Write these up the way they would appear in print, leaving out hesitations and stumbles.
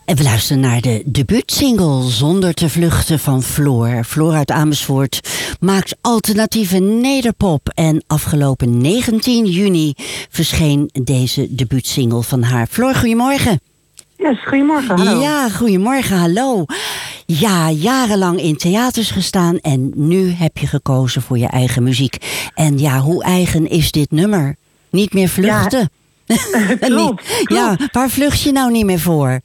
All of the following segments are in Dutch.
En we luisteren naar de debuutsingle Zonder te vluchten van Floor. Floor uit Amersfoort maakt alternatieve nederpop. En afgelopen 19 juni verscheen deze debuutsingle van haar. Floor, goedemorgen. Yes, goedemorgen, hallo. Ja, goedemorgen, hallo. Ja, jarenlang in theaters gestaan en nu heb je gekozen voor je eigen muziek. En ja, hoe eigen is dit nummer? Niet meer vluchten. Ja. Klopt. Ja, waar vlucht je nou niet meer voor?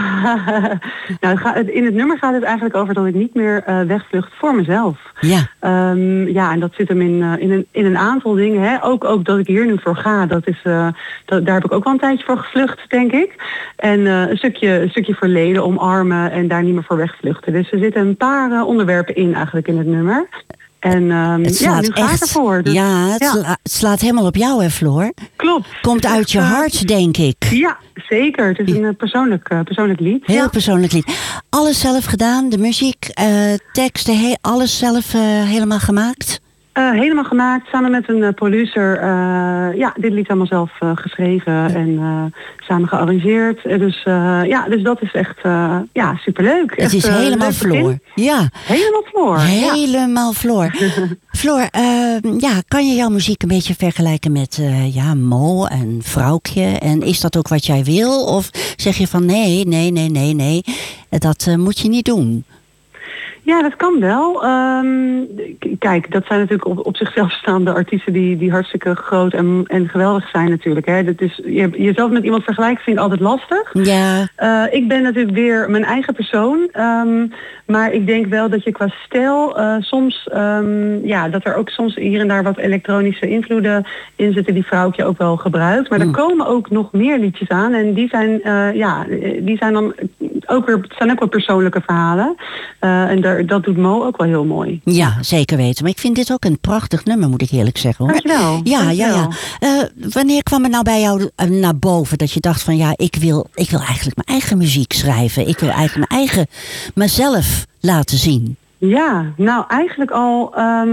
Nou, in het nummer gaat het eigenlijk over dat ik niet meer wegvlucht voor mezelf. Ja. Ja, en dat zit hem in een aantal dingen. Hè. Ook dat ik hier nu voor ga, daar heb ik ook wel een tijdje voor gevlucht, denk ik. En een stukje verleden omarmen en daar niet meer voor wegvluchten. Dus er zitten een paar onderwerpen in eigenlijk in het nummer. En nu ga ik ervoor. Dus, het slaat helemaal op jou, hè, Floor? Klopt. Komt uit je hart, denk ik. Ja, zeker. Het is een persoonlijk lied. Heel persoonlijk lied. Alles zelf gedaan, de muziek, teksten, alles zelf helemaal gemaakt? Helemaal gemaakt, samen met een producer. Dit lied allemaal zelf geschreven en samen gearrangeerd. Dus dat is echt superleuk. Het is helemaal Floor. Ja. Helemaal Floor. Helemaal Floor. Floor, kan je jouw muziek een beetje vergelijken met Mo en Vrouwtje? En is dat ook wat jij wil? Of zeg je van nee, dat moet je niet doen? Ja, dat kan wel. Kijk, dat zijn natuurlijk op zichzelf staande artiesten die hartstikke groot en geweldig zijn natuurlijk. Hè. Dat is, jezelf met iemand vergelijken vind ik altijd lastig. Ja. Ik ben natuurlijk weer mijn eigen persoon. Maar ik denk wel dat je qua stijl soms, dat er ook soms hier en daar wat elektronische invloeden in zitten die Vrouwtje ook wel gebruikt. Maar er komen ook nog meer liedjes aan en die zijn dan ook weer persoonlijke verhalen. En dat doet Mo ook wel heel mooi. Ja, zeker weten. Maar ik vind dit ook een prachtig nummer, moet ik eerlijk zeggen, hoor. Dankjewel. Ja. Wanneer kwam het nou bij jou naar boven dat je dacht van ik wil eigenlijk mijn eigen muziek schrijven. Ik wil eigenlijk mezelf laten zien. Ja, nou eigenlijk al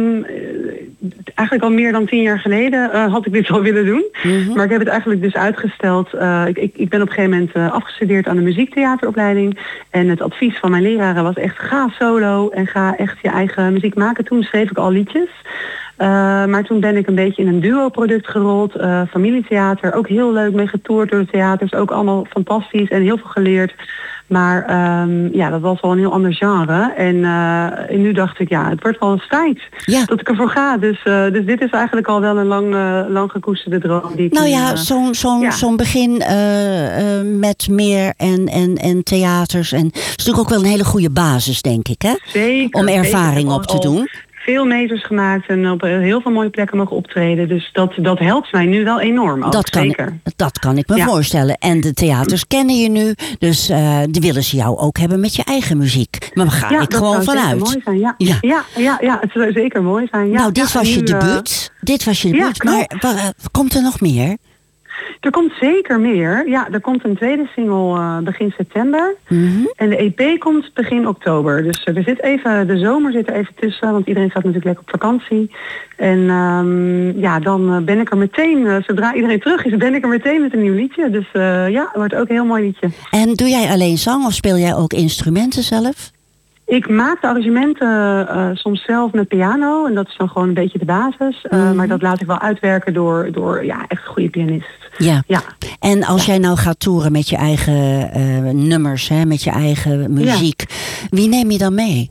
meer dan 10 jaar geleden had ik dit al willen doen. Mm-hmm. Maar ik heb het eigenlijk dus uitgesteld. Ik ben op een gegeven moment afgestudeerd aan de muziektheateropleiding. En het advies van mijn leraren was echt ga solo en ga echt je eigen muziek maken. Toen schreef ik al liedjes. Maar toen ben ik een beetje in een duo-product gerold. Familietheater, ook heel leuk mee getoerd door de theaters. Ook allemaal fantastisch en heel veel geleerd. Maar dat was wel een heel ander genre. En nu dacht ik, het wordt wel eens tijd dat ik ervoor ga. Dus dit is eigenlijk al wel een lang gekoesterde droom. Zo'n begin met meer en theaters. En het is natuurlijk ook wel een hele goede basis, denk ik, hè? Zeker. Om ervaring op te doen. Veel meters gemaakt en op heel veel mooie plekken mogen optreden. Dus dat helpt mij nu wel enorm. Dat kan ik me voorstellen. En de theaters kennen je nu. Dus die willen ze jou ook hebben met je eigen muziek. Maar daar ga ik gewoon vanuit. Mooi zijn, het zou zeker mooi zijn. Ja. Nou, dit was je debuut. Dit was je debuut. Maar komt er nog meer? Er komt zeker meer. Ja, er komt een tweede single begin september. Mm-hmm. En de EP komt begin oktober. Dus de zomer zit er even tussen. Want iedereen gaat natuurlijk lekker op vakantie. En dan ben ik er meteen, zodra iedereen terug is, ben ik er meteen met een nieuw liedje. Dus het wordt ook een heel mooi liedje. En doe jij alleen zang of speel jij ook instrumenten zelf? Ik maak de arrangementen soms zelf met piano. En dat is dan gewoon een beetje de basis. Maar dat laat ik wel uitwerken door echt een goede pianist. Ja. En als jij nou gaat toeren met je eigen nummers, met je eigen muziek. Wie neem je dan mee?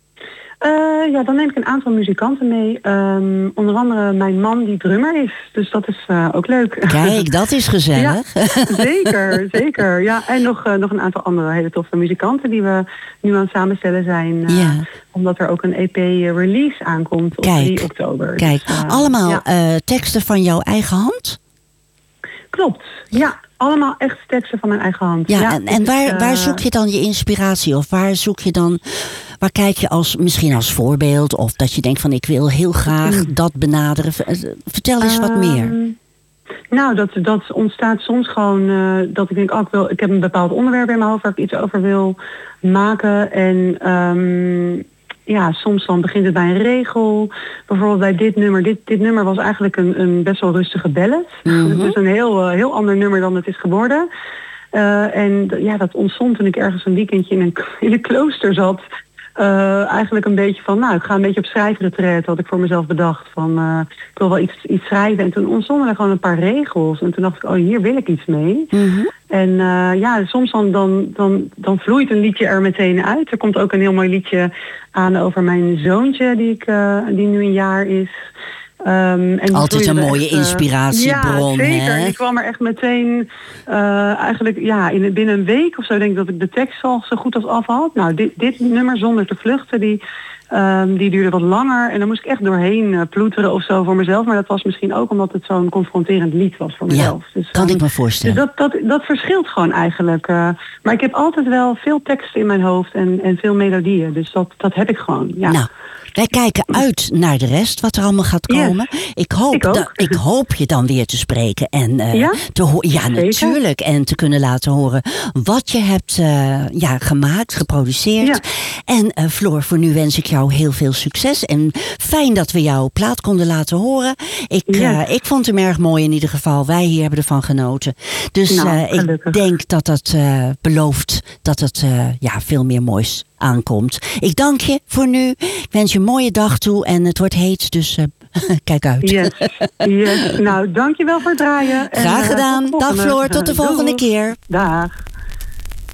Dan neem ik een aantal muzikanten mee. Onder andere mijn man die drummer is. Dus dat is ook leuk. Kijk, dat is gezellig. Ja, zeker. Ja, en nog een aantal andere hele toffe muzikanten die we nu aan het samenstellen zijn. Omdat er ook een EP-release aankomt op 3 oktober. Kijk, dus, allemaal teksten van jouw eigen hand? Klopt, ja. Allemaal echt teksten van mijn eigen hand. Ja, en waar zoek je dan je inspiratie? Of waar kijk je misschien als voorbeeld? Of dat je denkt van ik wil heel graag dat benaderen. Vertel eens wat meer. Nou, dat ontstaat soms gewoon dat ik denk, ik heb een bepaald onderwerp in mijn hoofd waar ik iets over wil maken. En soms dan begint het bij een regel. Bijvoorbeeld bij dit nummer. Dit nummer was eigenlijk een best wel rustige ballad. Mm-hmm. Het is een heel ander nummer dan het is geworden. En ja, dat ontstond toen ik ergens een weekendje in een klooster zat. Eigenlijk een beetje van, nou, ik ga een beetje op schrijfretreat, had ik voor mezelf bedacht. Van, ik wil wel iets schrijven. En toen ontstonden er gewoon een paar regels. En toen dacht ik, hier wil ik iets mee. Mm-hmm. En ja, soms dan vloeit een liedje er meteen uit. Er komt ook een heel mooi liedje aan over mijn zoontje, die nu een jaar is. En altijd een mooie inspiratiebron. Ja, zeker. Hè? Die kwam er echt meteen, eigenlijk binnen een week of zo denk ik dat ik de tekst al zo goed als af had. Nou, dit nummer Zonder te vluchten, die duurde wat langer. En dan moest ik echt doorheen ploeteren of zo voor mezelf. Maar dat was misschien ook omdat het zo'n confronterend lied was voor mezelf. Ja, dus, kan ik me voorstellen. Dus dat verschilt gewoon eigenlijk. Maar ik heb altijd wel veel teksten in mijn hoofd en veel melodieën. Dus dat heb ik gewoon, ja. Nou. Wij kijken uit naar de rest, wat er allemaal gaat komen. Yes. Ik hoop je dan weer te spreken. En ja, natuurlijk. En te kunnen laten horen wat je hebt gemaakt, geproduceerd. Ja. En Floor, voor nu wens ik jou heel veel succes. En fijn dat we jouw plaat konden laten horen. Ik vond hem erg mooi in ieder geval. Wij hier hebben ervan genoten. Dus ik denk dat dat belooft dat het veel meer moois aankomt. Ik dank je voor nu. Ik wens je een mooie dag toe en het wordt heet, dus kijk uit. Yes. Nou, dank je wel voor het draaien. Graag gedaan. Dag Floor, tot de volgende keer. Dag.